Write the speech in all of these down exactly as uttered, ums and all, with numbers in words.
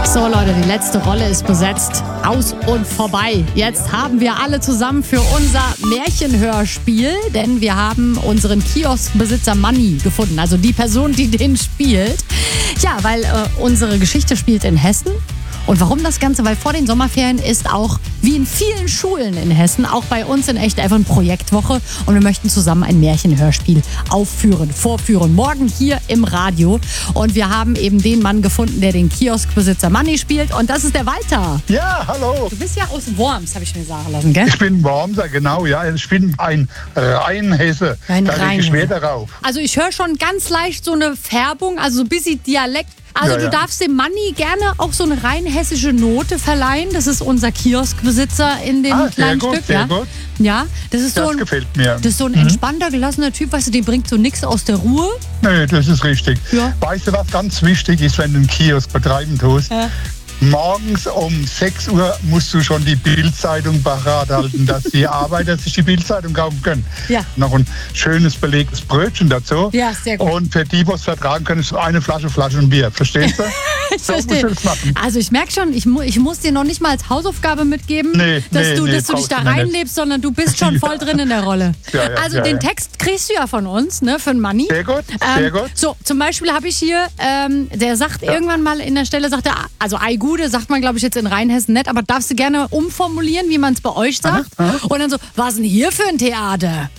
So Leute, die letzte Rolle ist besetzt. Aus und vorbei. Jetzt haben wir alle zusammen für unser Märchenhörspiel, denn wir haben unseren Kioskbesitzer Manni gefunden. Also die Person, die den spielt. Ja, weil äh, unsere Geschichte spielt in Hessen. Und warum das Ganze? Weil vor den Sommerferien ist auch, wie in vielen Schulen in Hessen, auch bei uns in Echt Elf Projektwoche. Und wir möchten zusammen ein Märchenhörspiel aufführen, vorführen. Morgen hier im Radio. Und wir haben eben den Mann gefunden, der den Kioskbesitzer Manni spielt. Und das ist der Walter. Ja, hallo. Du bist ja aus Worms, habe ich mir sagen lassen, gell? Ich bin Wormser, genau, ja. Ich bin ein Rheinhesse. Ein da lege ich Wert darauf. Also ich höre schon ganz leicht so eine Färbung, also so ein bisschen Dialekt. Also Ja, du ja. darfst dem Manni gerne auch so eine rein hessische Note verleihen. Das ist unser Kioskbesitzer in dem Ah, sehr kleinen gut, Stück. sehr ja. gut. ja, das ist Das so ein, gefällt mir. das ist so ein entspannter, gelassener Typ, weißt du, den bringt so nichts aus der Ruhe. Nee, das ist richtig. Ja. Weißt du, was ganz wichtig ist, wenn du einen Kiosk betreiben tust? Ja. Morgens um sechs Uhr musst du schon die Bildzeitung parat halten, dass die Arbeiter sich die Bildzeitung kaufen können. Ja. Noch ein schönes belegtes Brötchen dazu. Ja, sehr gut. Und für die, die es vertragen können, ist eine Flasche Flaschenbier. Verstehst du? Ich So musst verstehe. du das machen. Also ich merke schon, ich, mu ich muss dir noch nicht mal als Hausaufgabe mitgeben, Nee, dass nee, du, nee, dass du dich brauchst da du mir nicht. reinlebst, sondern du bist schon voll drin in der Rolle. Ja, ja, also ja, den ja. Text kriegst du ja von uns, ne, für den Manni. Sehr gut, sehr gut. So, zum Beispiel habe ich hier, ähm, der sagt Ja. irgendwann mal in der Stelle, sagt er, also Ei Gude, sagt man glaube ich jetzt in Rheinhessen nicht, aber darfst du gerne umformulieren, wie man es bei euch sagt. Und dann so, was denn hier für ein Theater?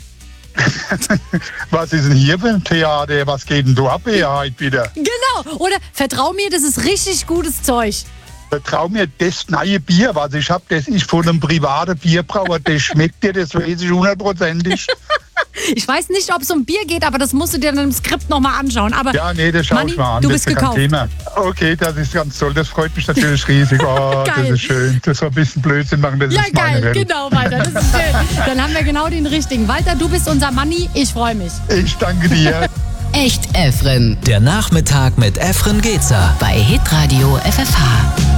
Was ist denn hier für ein Theater? Was geht denn da ab hier heute wieder? Genau, oder vertrau mir, das ist richtig gutes Zeug. Vertrau mir, das neue Bier, was ich habe, das ist von einem privaten Bierbrauer. Das schmeckt dir, das weiß ich hundertprozentig. Ich weiß nicht, ob es um Bier geht, aber das musst du dir dann im Skript nochmal anschauen. Aber Ja, nee, das schau Manni, ich mal an. du das bist ist ja kein gekauft. Thema. Okay, das ist ganz toll. Das freut mich natürlich riesig. Oh, das Geil. ist schön. Das soll ein bisschen Blödsinn machen, das Ja, ist meine geil, Welt. genau, Walter, das ist schön. Dann haben wir genau den richtigen. Walter, du bist unser Manni, ich freue mich. Ich danke dir. Echt Efren Der Nachmittag mit Efren Gezer. bei Hitradio F F H.